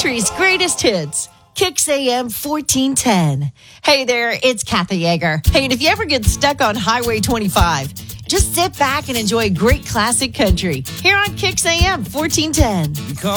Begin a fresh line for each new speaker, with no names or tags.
country's greatest hits. Kicks AM 1410. Hey there, it's Kathy Yeager. Hey, and if you ever get stuck on Highway 25, just sit back and enjoy great classic country here on Kicks AM 1410.